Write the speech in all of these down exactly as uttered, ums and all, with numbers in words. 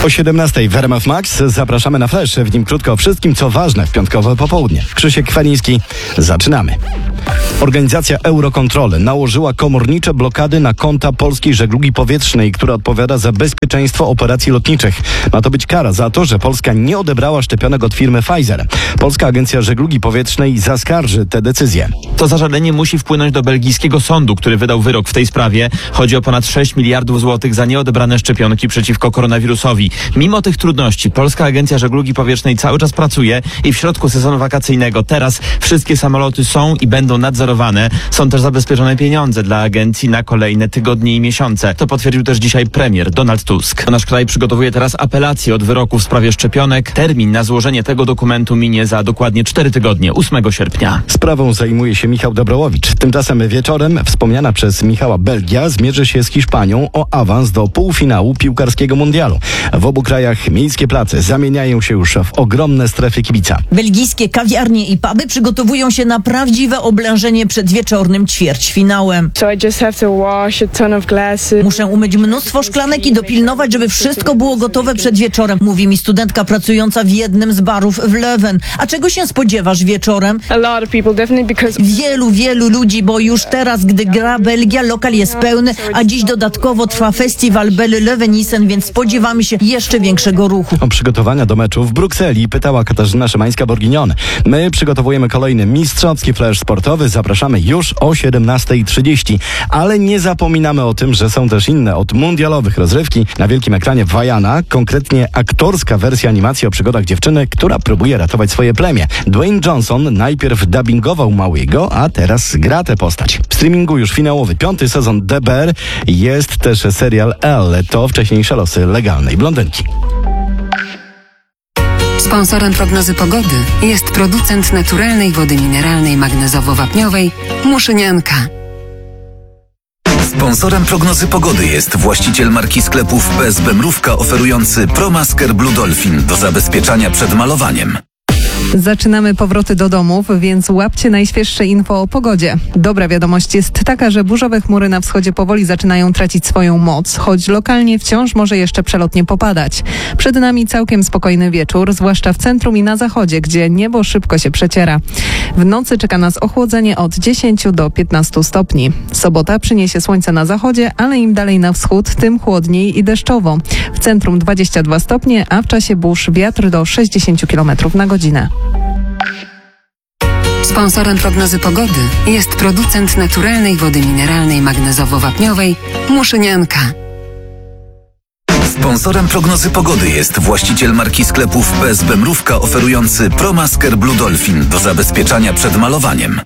O siedemnastej w R M F Max zapraszamy na Flash. W nim krótko o wszystkim, co ważne w piątkowe popołudnie. Krzysiek Kwaliński. Zaczynamy. Organizacja Eurocontrol nałożyła komornicze blokady na konta polskiej żeglugi powietrznej, która odpowiada za bezpieczeństwo operacji lotniczych. Ma to być kara za to, że Polska nie odebrała szczepionek od firmy Pfizer. Polska Agencja Żeglugi Powietrznej zaskarży tę decyzję. To zażalenie musi wpłynąć do belgijskiego sądu, który wydał wyrok w tej sprawie. Chodzi o ponad sześć miliardów złotych za nieodebrane szczepionki przeciwko koronawirusowi. Mimo tych trudności Polska Agencja Żeglugi Powietrznej cały czas pracuje i w środku sezonu wakacyjnego teraz wszystkie samoloty są i będą nadzorowane. Są też zabezpieczone pieniądze dla agencji na kolejne tygodnie i miesiące. To potwierdził też dzisiaj premier Donald Tusk. Nasz kraj przygotowuje teraz apelację od wyroku w sprawie szczepionek. Termin na złożenie tego dokumentu minie za dokładnie cztery tygodnie, ósmego sierpnia. Sprawą zajmuje się Michał Dobrołowicz. Tymczasem wieczorem wspomniana przez Michała Belgia zmierzy się z Hiszpanią o awans do półfinału piłkarskiego mundialu. W obu krajach miejskie place zamieniają się już w ogromne strefy kibica. Belgijskie kawiarnie i puby przygotowują się na prawdziwe oblężenie przed wieczornym ćwierćfinałem. Muszę umyć mnóstwo szklanek i dopilnować, żeby wszystko było gotowe przed wieczorem, mówi mi studentka pracująca w jednym z barów w Leuven. A czego się spodziewasz wieczorem? Wielu, wielu ludzi, bo już teraz, gdy gra Belgia, lokal jest pełny, a dziś dodatkowo trwa festiwal Belle Leuvenisen, więc spodziewamy się jeszcze większego ruchu. O przygotowania do meczu w Brukseli pytała Katarzyna Szymańska-Borginion. My przygotowujemy kolejny mistrzowski flash sportowy. Zapraszamy już o siedemnasta trzydzieści. Ale nie zapominamy o tym, że są też inne od mundialowych rozrywki. Na wielkim ekranie Wajana, konkretnie aktorska wersja animacji o przygodach dziewczyny, która próbuje ratować swoje plemię. Dwayne Johnson najpierw dubbingował Mauiego, a teraz gra tę postać. W streamingu już finałowy piąty sezon D B R. Jest też serial L. To wcześniejsze losy legalnej blondynki. Sponsorem prognozy pogody jest producent naturalnej wody mineralnej magnezowo-wapniowej Muszynianka. Sponsorem prognozy pogody jest właściciel marki sklepów P S B Mrówka oferujący ProMasker Blue Dolphin do zabezpieczania przed malowaniem. Zaczynamy powroty do domów, więc łapcie najświeższe info o pogodzie. Dobra wiadomość jest taka, że burzowe chmury na wschodzie powoli zaczynają tracić swoją moc, choć lokalnie wciąż może jeszcze przelotnie popadać. Przed nami całkiem spokojny wieczór, zwłaszcza w centrum i na zachodzie, gdzie niebo szybko się przeciera. W nocy czeka nas ochłodzenie od dziesięciu do piętnastu stopni. Sobota przyniesie słońce na zachodzie, ale im dalej na wschód, tym chłodniej i deszczowo. W centrum dwadzieścia dwa stopnie, a w czasie burz wiatr do sześćdziesiąt kilometrów na godzinę. Sponsorem prognozy pogody jest producent naturalnej wody mineralnej magnezowo-wapniowej Muszynianka. Sponsorem prognozy pogody jest właściciel marki sklepów P S B Mrówka oferujący ProMasker Blue Dolphin do zabezpieczania przed malowaniem.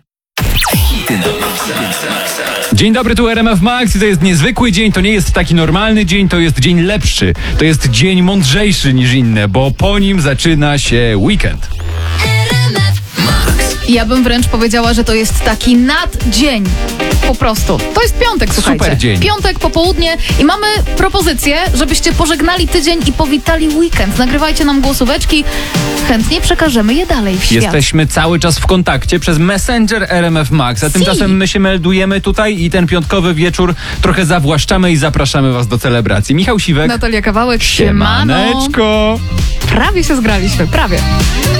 Dzień dobry, tu R M F Max i to jest niezwykły dzień, to nie jest taki normalny dzień, to jest dzień lepszy, to jest dzień mądrzejszy niż inne, bo po nim zaczyna się weekend. Ja bym wręcz powiedziała, że to jest taki naddzień. Po prostu. To jest piątek, słuchajcie. Super dzień. Piątek, popołudnie i mamy propozycję, żebyście pożegnali tydzień i powitali weekend. Nagrywajcie nam głosóweczki. Chętnie przekażemy je dalej w świat. Jesteśmy cały czas w kontakcie przez Messenger R M F Max, a tymczasem my się meldujemy tutaj i ten piątkowy wieczór trochę zawłaszczamy i zapraszamy was do celebracji. Michał Siwek. Natalia Kawałek. Siemano. Siemaneczko. Prawie się zgraliśmy, prawie.